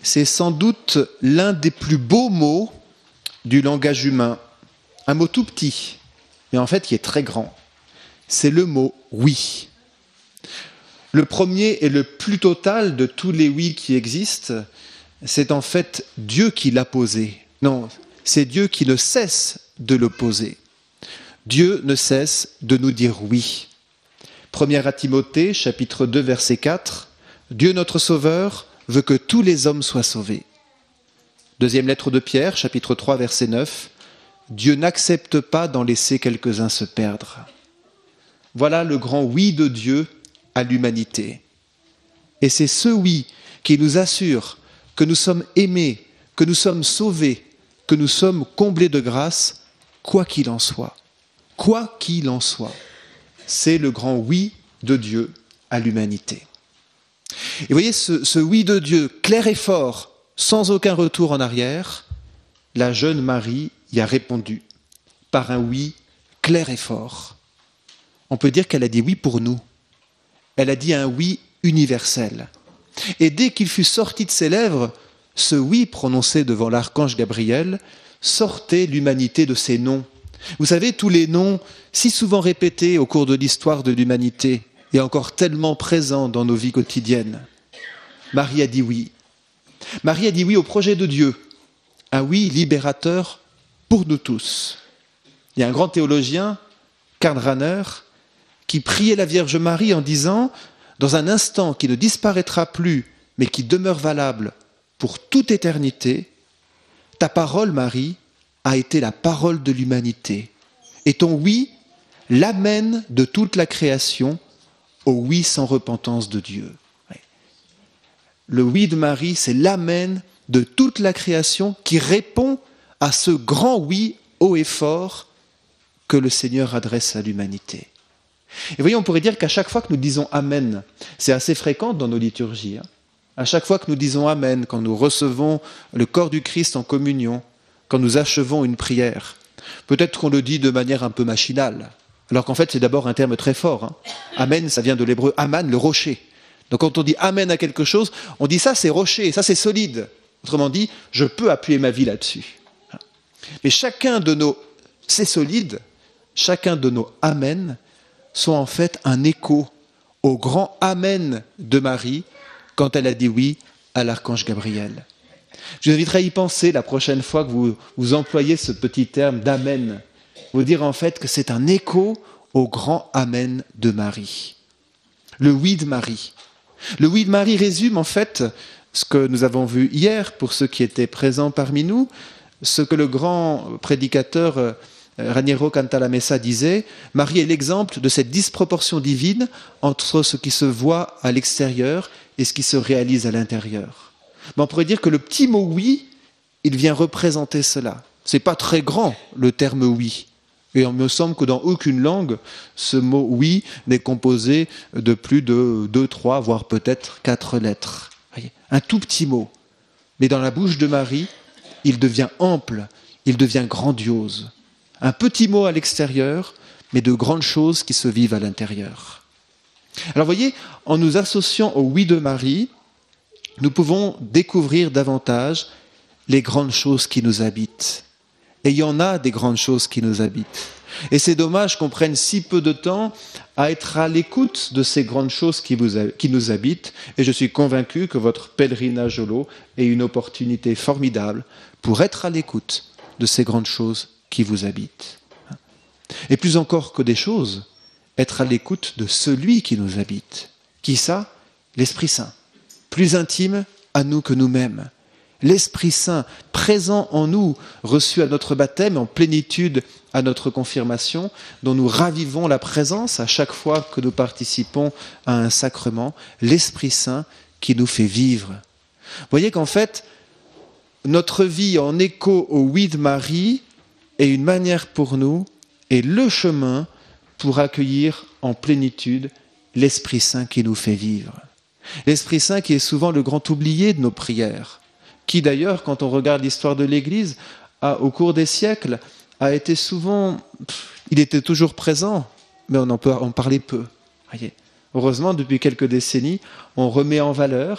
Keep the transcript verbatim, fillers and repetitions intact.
c'est sans doute l'un des plus beaux mots du langage humain. Un mot tout petit, mais en fait qui est très grand. C'est le mot « oui ». Le premier et le plus total de tous les « oui » qui existent, c'est en fait Dieu qui l'a posé. Non, c'est Dieu qui ne cesse de le poser. Dieu ne cesse de nous dire « oui ». Première à Timothée, chapitre deux, verset quatre. « Dieu notre Sauveur veut que tous les hommes soient sauvés. » Deuxième lettre de Pierre, chapitre trois, verset neuf. « Dieu n'accepte pas d'en laisser quelques-uns se perdre. » Voilà le grand « oui » de Dieu à l'humanité. Et c'est ce « oui » qui nous assure que nous sommes aimés, que nous sommes sauvés, que nous sommes comblés de grâce, quoi qu'il en soit. Quoi qu'il en soit. C'est le grand « oui » de Dieu à l'humanité. Et vous voyez, ce, ce « oui » de Dieu, clair et fort, sans aucun retour en arrière, la jeune Marie y a répondu par un « oui » clair et fort. On peut dire qu'elle a dit « oui » pour nous. Elle a dit un « oui » universel. Et dès qu'il fut sorti de ses lèvres, ce « oui » prononcé devant l'archange Gabriel sortait l'humanité de ses noms. Vous savez, tous les noms si souvent répétés au cours de l'histoire de l'humanité et encore tellement présents dans nos vies quotidiennes. Marie a dit oui. Marie a dit oui au projet de Dieu, un oui libérateur pour nous tous. Il y a un grand théologien, Karl Rahner, qui priait la Vierge Marie en disant « Dans un instant qui ne disparaîtra plus, mais qui demeure valable pour toute éternité, ta parole, Marie, a été la parole de l'humanité. Et ton oui l'amène de toute la création au oui sans repentance de Dieu. » Le oui de Marie, c'est l'amène de toute la création qui répond à ce grand oui haut et fort que le Seigneur adresse à l'humanité. Et voyez, on pourrait dire qu'à chaque fois que nous disons Amen, c'est assez fréquent dans nos liturgies, hein. À chaque fois que nous disons Amen, quand nous recevons le corps du Christ en communion, quand nous achevons une prière, peut-être qu'on le dit de manière un peu machinale, alors qu'en fait c'est d'abord un terme très fort. Hein. Amen, ça vient de l'hébreu Aman, le rocher. Donc quand on dit Amen à quelque chose, on dit ça c'est rocher, ça c'est solide. Autrement dit, je peux appuyer ma vie là-dessus. Mais chacun de nos c'est solide, chacun de nos Amen sont en fait un écho au grand Amen de Marie quand elle a dit oui à l'archange Gabriel. Je vous inviterai à y penser la prochaine fois que vous, vous employez ce petit terme d'Amen. Vous dire en fait que c'est un écho au grand Amen de Marie. Le oui de Marie. Le oui de Marie résume en fait ce que nous avons vu hier pour ceux qui étaient présents parmi nous, ce que le grand prédicateur Raniero Cantalamessa disait, Marie est l'exemple de cette disproportion divine entre ce qui se voit à l'extérieur et ce qui se réalise à l'intérieur. Mais on pourrait dire que le petit mot oui, il vient représenter cela. C'est pas très grand le terme oui. Et il me semble que dans aucune langue, ce mot oui n'est composé de plus de deux, trois, voire peut-être quatre lettres. Voyez, un tout petit mot. Mais dans la bouche de Marie, il devient ample, il devient grandiose. Un petit mot à l'extérieur, mais de grandes choses qui se vivent à l'intérieur. Alors voyez, en nous associant au oui de Marie, nous pouvons découvrir davantage les grandes choses qui nous habitent. Et il y en a des grandes choses qui nous habitent. Et c'est dommage qu'on prenne si peu de temps à être à l'écoute de ces grandes choses qui, vous, qui nous habitent. Et je suis convaincu que votre pèlerinage au lot est une opportunité formidable pour être à l'écoute de ces grandes choses qui vous habitent. Et plus encore que des choses, être à l'écoute de celui qui nous habite. Qui ça ? L'Esprit Saint. Plus intime à nous que nous-mêmes. L'Esprit Saint, présent en nous, reçu à notre baptême, en plénitude à notre confirmation, dont nous ravivons la présence à chaque fois que nous participons à un sacrement, l'Esprit Saint qui nous fait vivre. Vous voyez qu'en fait, notre vie en écho au oui de Marie est une manière pour nous, et le chemin pour accueillir en plénitude l'Esprit Saint qui nous fait vivre. L'Esprit Saint qui est souvent le grand oublié de nos prières, qui d'ailleurs, quand on regarde l'histoire de l'Église, a, au cours des siècles, a été souvent... Il était toujours présent, mais on en, peut, en parlait peu. Voyez. Heureusement, depuis quelques décennies, on remet en valeur